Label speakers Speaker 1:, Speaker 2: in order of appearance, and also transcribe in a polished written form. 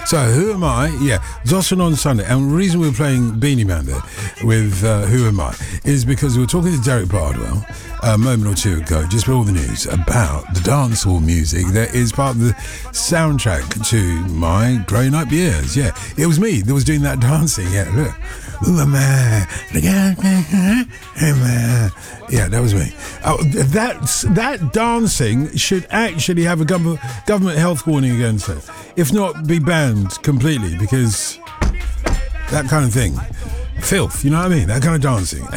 Speaker 1: So, Who Am I? Yeah, Zossen on Sunday. And the reason we were playing Beanie Man there with Who Am I is because we were talking to Derek Bardwell a moment or two ago, just before the news, about the dancehall music that is part of the soundtrack to my growing up years. Yeah, it was me that was doing that dancing. Yeah, look. Who am I? Yeah, that was me. That dancing should actually have a government health warning against it. If not, be banned completely, because that kind of thing, filth, you know what I mean? That kind of dancing.